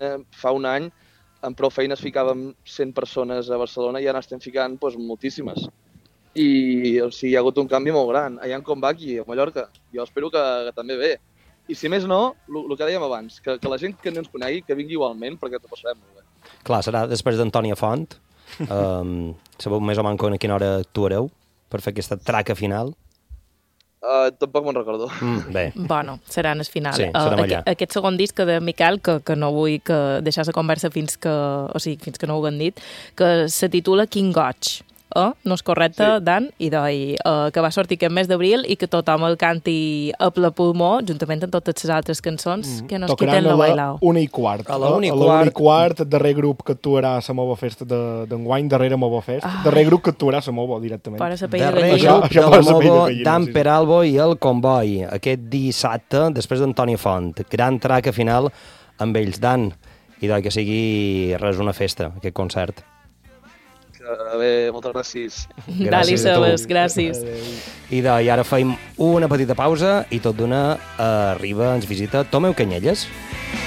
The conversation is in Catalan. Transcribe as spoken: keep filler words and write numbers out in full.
fa un any amb prou feines ficàvem cent persones a Barcelona i ara n'estem ficant doncs, moltíssimes. I o sigui, hi ha hagut un canvi molt gran. Allà en com va aquí, a Mallorca. Jo espero que, que també bé. I si més no, el que dèiem abans, que, que la gent que no ens conegui, que vingui igualment, perquè ens ho passarem molt bé. Clar, serà després d'Antònia Font. Um, sabeu més o menys a quina hora actuareu per fer aquesta traca final? Uh, tampoc me'n recordo. Mm, bé. Bueno, serà en el final. Sí, serem uh, allà. Aquest, aquest segon disc de Miquel, que, que no vull que deixar la conversa fins que, o sigui, fins que no ho haguem dit, que se titula King Goig. Eh? No és correcte, sí. Dan? I doi, uh, que va sortir aquest mes d'abril i que tothom el canti a ple pulmó, juntament amb totes les altres cançons mm. que nos quiten la bailao. Una i quart. A la una i quart. quart. i quart, el darrer grup que actuarà a la meva festa d'enguany, de, darrere meva festa. Ai. Darrer grup que actuarà a la meva, directament. Para sa pell de Darrer gallina. grup Això- això de para la sa pell de Movo, gallina, Dan sí, sí. Peralbo i el Comboi. Aquest dissabte, després d'Antònia Font. Gran traca final amb ells. Dan, i doi que sigui res una festa, aquest concert. Que bé, moltes gràcies. Dali, Gràcies a tu. Sebes, gràcies. I de, i ara feim una petita pausa i tot d'una arriba, ens visita Tomeu Canyelles.